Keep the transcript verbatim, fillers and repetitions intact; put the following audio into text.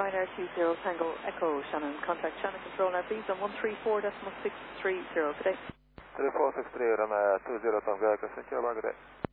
Nine R two zero Tango Echo Shannon. Contact Shannon Control now please on one three four decimal six three zero. Good day. three four six three on uh, two zero Tango Echo. Thank you. Good day.